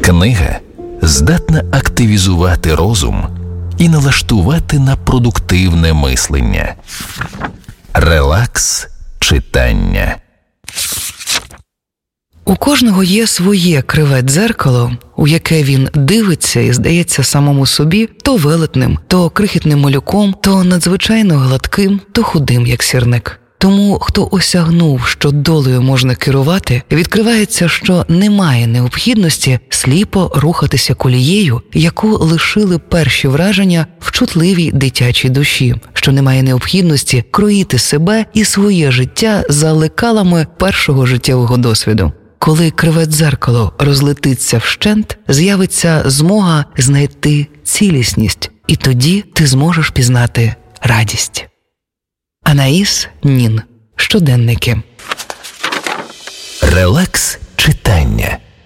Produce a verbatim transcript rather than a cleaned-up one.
Книга здатна активізувати розум і налаштувати на продуктивне мислення. Релакс читання. У кожного є своє криве дзеркало, у яке він дивиться і здається самому собі то велетним, то крихітним малюком, то надзвичайно гладким, то худим, як сірник. Тому, хто осягнув, що долею можна керувати, відкривається, що немає необхідності сліпо рухатися колією, яку лишили перші враження в чутливій дитячій душі, що немає необхідності кроїти себе і своє життя за лекалами першого життєвого досвіду. Коли криве дзеркало розлетиться вщент, з'явиться змога знайти цілісність, і тоді ти зможеш пізнати радість. Анаїс Нін. Щоденники. Релакс читання.